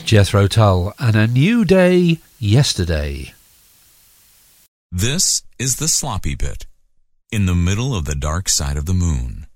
Jethro Tull and A New Day Yesterday. This is the sloppy bit. In the middle of the dark side of the moon.